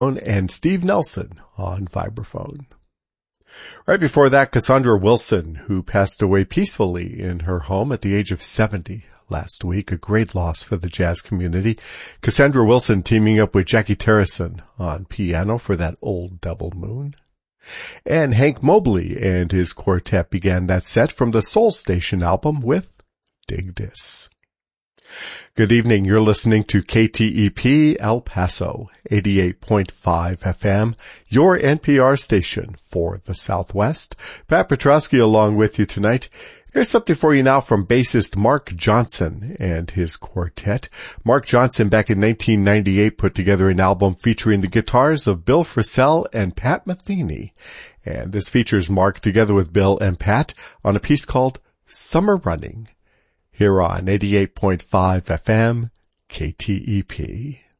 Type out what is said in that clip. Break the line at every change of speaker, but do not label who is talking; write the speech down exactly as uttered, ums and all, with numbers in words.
and Steve Nelson on vibraphone. Right before that, Cassandra Wilson, who passed away peacefully in her home at the age of seventy last week, a great loss for the jazz community. Cassandra Wilson teaming up with Jackie Terrison on piano for that Old Devil Moon. And Hank Mobley and his quartet began that set from the Soul Station album with Dig This. Good evening. You're listening to K T E P El Paso, eighty-eight point five F M, your N P R station for the Southwest. Pat Petrosky along with you tonight. Here's something for you now from bassist Mark Johnson and his quartet. Mark Johnson back in nineteen ninety-eight put together an album featuring the guitars of Bill Frisell and Pat Metheny. And this features Mark together with Bill and Pat on a piece called Summer Running. Here on eighty-eight point five F M, K T E P.